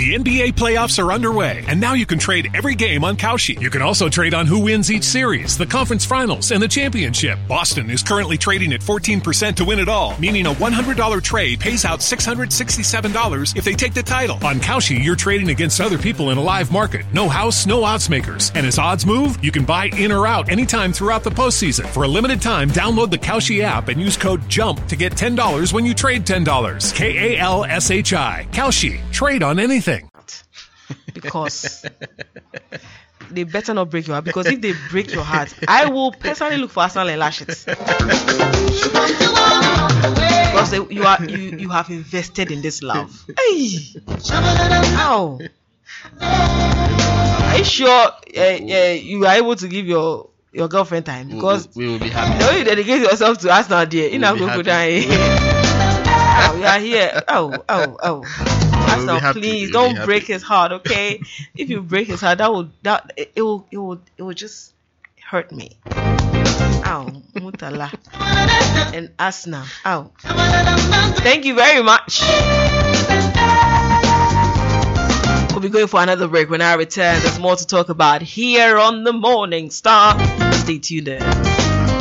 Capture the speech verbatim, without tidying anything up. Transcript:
The N B A playoffs are underway, and now you can trade every game on Kalshi. You can also trade on who wins each series, the conference finals, and the championship. Boston is currently trading at fourteen percent to win it all, meaning a one hundred dollars trade pays out six hundred sixty-seven dollars if they take the title. On Kalshi, you're trading against other people in a live market. No house, no odds makers. And as odds move, you can buy in or out anytime throughout the postseason. For a limited time, download the Kalshi app and use code JUMP to get ten dollars when you trade ten dollars. K A L S H I. Kalshi. Trade on anything. Because they better not break your heart. Because if they break your heart, I will personally look for Arsenal and lash it. Because you are you, you have invested in this love. Hey, how? Are you sure uh, uh, you are able to give your your girlfriend time? Because we will, we will be happy. The way you dedicate yourself to Arsenal, dear, you know, go down. Oh, you are here. Oh, oh, oh. Arsenal, please don't break his heart, okay? If you break his heart, that will that it will it will it will just hurt me. Ow, Mutala and Arsenal. Ow. Thank you very much. We'll be going for another break. When I return, there's more to talk about here on the Morning Star. Stay tuned there.